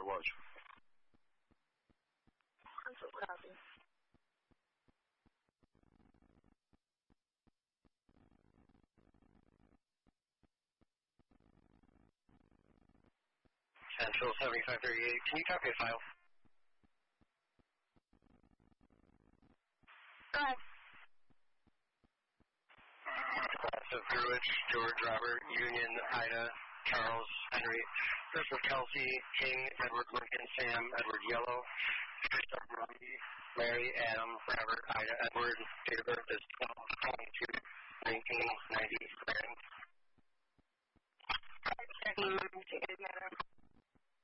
I was. Central copy. Central 7538, can you copy a file? Go ahead. So Greenwich, George, Robert, Union, Ida, Charles, Henry, Crystal, Kelsey, King, Edward, Lincoln, Sam, Edward, Yellow, Christopher, Robbie, Mary, Adam, Robert, Ida, Edward, date of birth is 12/22/1997. Checking together.